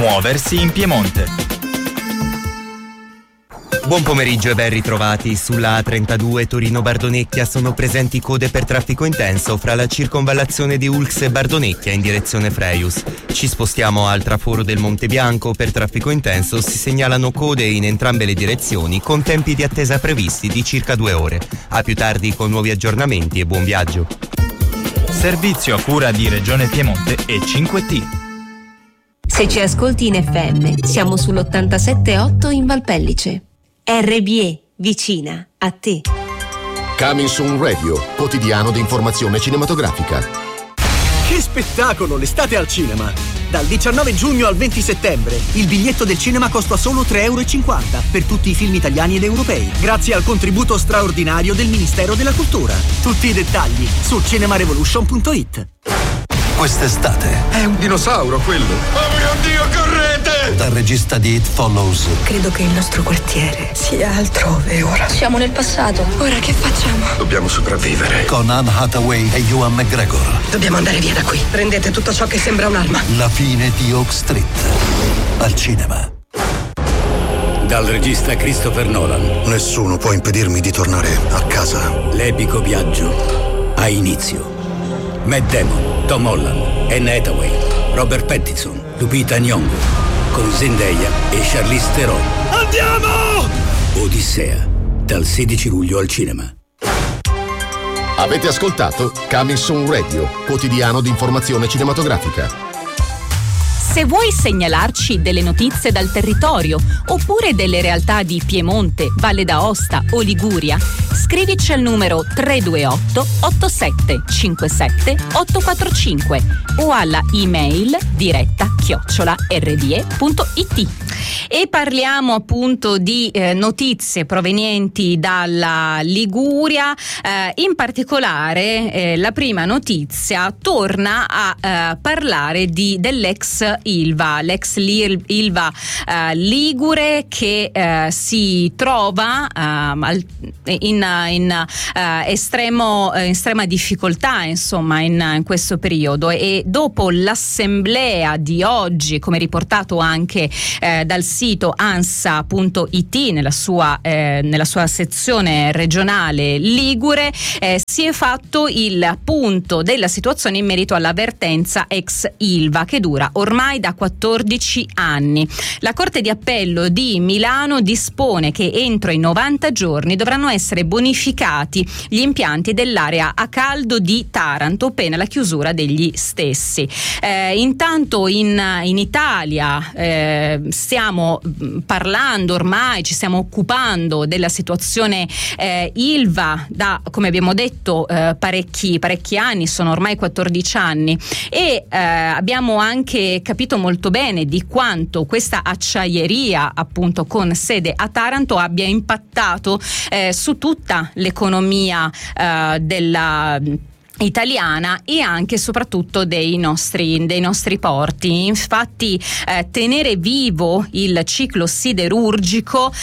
Muoversi in Piemonte. Buon pomeriggio e ben ritrovati. Sulla A32 Torino-Bardonecchia sono presenti code per traffico intenso fra la circonvallazione di Ulx e Bardonecchia in direzione Freius. Ci spostiamo al traforo del Monte Bianco. Per traffico intenso si segnalano code in entrambe le direzioni con tempi di attesa previsti di circa 2 ore. A più tardi con nuovi aggiornamenti e buon viaggio. Servizio a cura di Regione Piemonte e 5T. Se ci ascolti in FM, siamo sull'87.8 in Valpellice. RBE, vicina a te. Coming Soon Radio, quotidiano di informazione cinematografica. Che spettacolo, l'estate al cinema! Dal 19 giugno al 20 settembre, il biglietto del cinema costa solo €3,50 per tutti i film italiani ed europei, grazie al contributo straordinario del Ministero della Cultura. Tutti i dettagli su cinemarevolution.it. Quest'estate è un dinosauro quello. Oh mio Dio, correte! Dal regista di It Follows. Credo che il nostro quartiere sia altrove ora. Siamo nel passato. Ora che facciamo? Dobbiamo sopravvivere. Con Anne Hathaway e Ewan McGregor. Dobbiamo andare via da qui. Prendete tutto ciò che sembra un'arma. La fine di Oak Street. Al cinema. Dal regista Christopher Nolan. Nessuno può impedirmi di tornare a casa. L'epico viaggio ha inizio. Matt Damon, Tom Holland, Anne Hathaway, Robert Pattinson, Lupita Nyong'o, con Zendaya e Charlize Theron. Andiamo! Odissea, dal 16 luglio al cinema. Avete ascoltato Coming Soon Radio, quotidiano di informazione cinematografica. Se vuoi segnalarci delle notizie dal territorio oppure delle realtà di Piemonte, Valle d'Aosta o Liguria, scrivici al numero 328 8757 845 o alla email diretta@rde.it. E parliamo appunto di notizie provenienti dalla Liguria, in particolare la prima notizia torna a parlare dell'ex Ilva, Ilva ligure che si trova in estrema difficoltà, insomma, in questo periodo, e dopo l'assemblea di oggi, come riportato anche dal sito ansa.it nella sua sezione regionale ligure, si è fatto il punto della situazione in merito all'avvertenza ex Ilva che dura ormai da 14 anni. La Corte di Appello di Milano dispone che entro i 90 giorni dovranno essere bonificati gli impianti dell'area a caldo di Taranto, pena la chiusura degli stessi. Intanto in Italia stiamo parlando ormai, ci stiamo occupando della situazione Ilva da, come abbiamo detto, parecchi anni, sono ormai 14 anni, e abbiamo anche capito molto bene di quanto questa acciaieria, appunto con sede a Taranto, abbia impattato su tutta l'economia della italiana e anche e soprattutto dei nostri porti. Infatti tenere vivo il ciclo siderurgico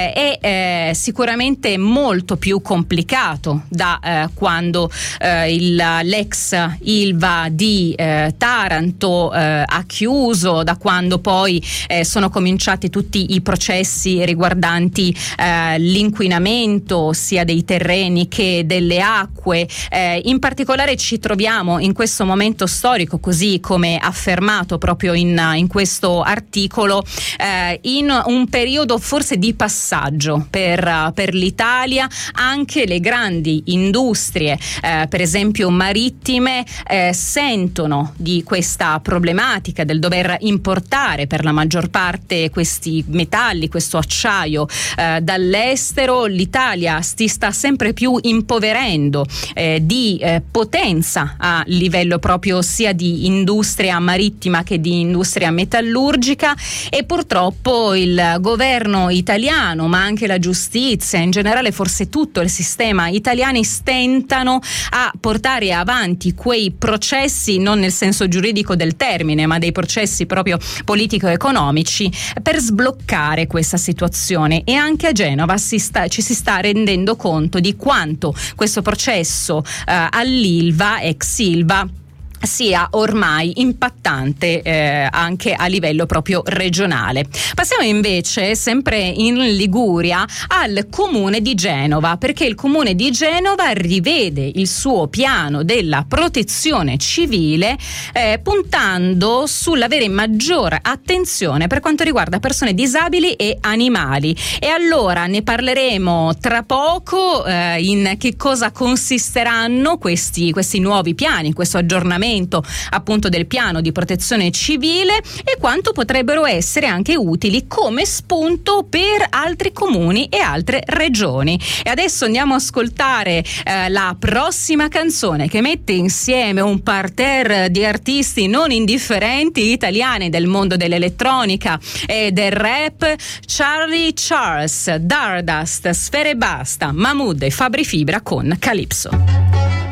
è sicuramente molto più complicato da quando l'ex Ilva di Taranto ha chiuso, da quando poi sono cominciati tutti i processi riguardanti l'inquinamento sia dei terreni che delle acque. In particolare ci troviamo in questo momento storico, così come affermato proprio in questo articolo, in un periodo forse di passaggio per l'Italia. Anche le grandi industrie, per esempio marittime, sentono di questa problematica del dover importare per la maggior parte questi metalli, questo acciaio dall'estero. L'Italia si sta sempre più impoverendo di potenza a livello proprio sia di industria marittima che di industria metallurgica, e purtroppo il governo italiano, ma anche la giustizia, in generale forse tutto il sistema italiano, stentano a portare avanti quei processi, non nel senso giuridico del termine, ma dei processi proprio politico-economici, per sbloccare questa situazione. E anche a Genova ci si sta rendendo conto di quanto questo processo all'Ilva, ex Ilva, sia ormai impattante anche a livello proprio regionale. Passiamo invece sempre in Liguria al comune di Genova, perché il comune di Genova rivede il suo piano della protezione civile puntando sull'avere maggiore attenzione per quanto riguarda persone disabili e animali. E allora ne parleremo tra poco, in che cosa consisteranno questi nuovi piani, questo aggiornamento appunto del piano di protezione civile e quanto potrebbero essere anche utili come spunto per altri comuni e altre regioni. E adesso andiamo a ascoltare la prossima canzone che mette insieme un parterre di artisti non indifferenti italiani del mondo dell'elettronica e del rap: Charlie Charles, Dardust, Sfere Basta, Mahmood e Fabri Fibra con Calypso.